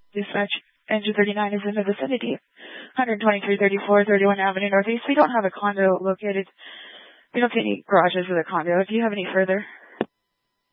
Dispatch, engine 39 is in the vicinity. 12334 31 Avenue Northeast. We don't have a condo located. We don't see any garages with a condo. If you have any further